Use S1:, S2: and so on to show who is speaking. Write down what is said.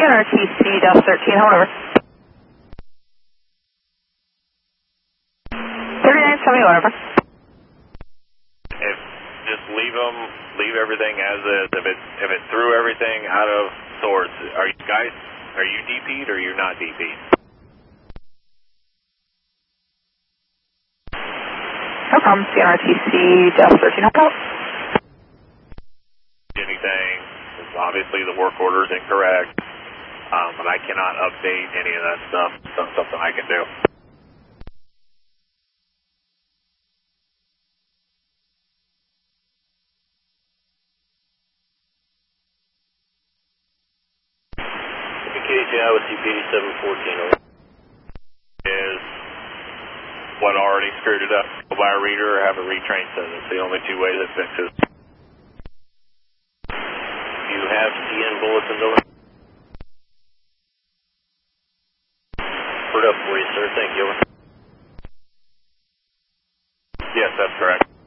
S1: CNRTC Delta 13, hold over. 3971 over.
S2: If just leave everything as is. If it threw everything out of sorts, are you DP'd or you're not DP'd?
S1: No problem, CNRTC Delta 13, hold out.
S2: Anything, obviously the work order is incorrect, but I cannot update any of that stuff. That's something I can do.
S3: KTI with CPD 714
S2: is what already screwed it up. Go buy a reader or have a retrain set. It's the only two ways it fixes.
S3: You have TN bulletins over? Put up for you, sir. Thank you.
S2: Yes, that's correct.